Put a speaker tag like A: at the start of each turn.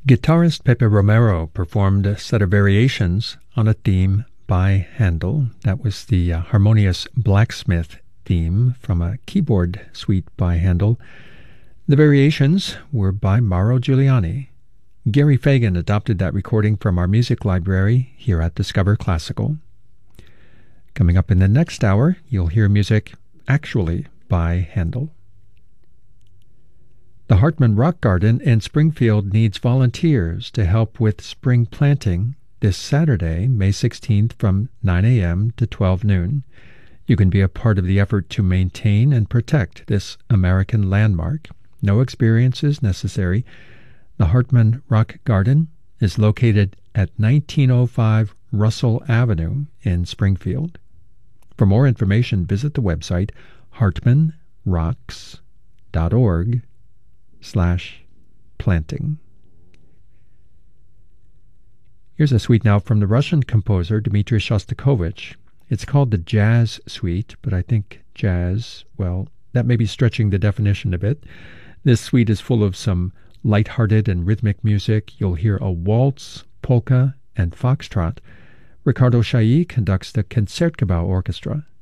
A: Guitarist Pepe Romero performed a set of variations on a theme by Handel. That was the Harmonious Blacksmith theme from a keyboard suite by Handel. The variations were by Mauro Giuliani. Gary Fagan adopted that recording from our music library here at Discover Classical. Coming up in the next hour, you'll hear music actually by Handel. The Hartman Rock Garden in Springfield needs volunteers to help with spring planting this Saturday, May 16th from 9 a.m. to 12 noon. You can be a part of the effort to maintain and protect this American landmark. No experience is necessary. The Hartman Rock Garden is located at 1905 Russell Avenue in Springfield. For more information, visit the website hartmanrocks.org/planting. Here's a suite now from the Russian composer Dmitri Shostakovich. It's called the Jazz Suite, but I think jazz, well, that may be stretching the definition a bit. This suite is full of some light-hearted and rhythmic music. You'll hear a waltz, polka, and foxtrot. Ricardo Chailly conducts the Concertgebouw Orchestra.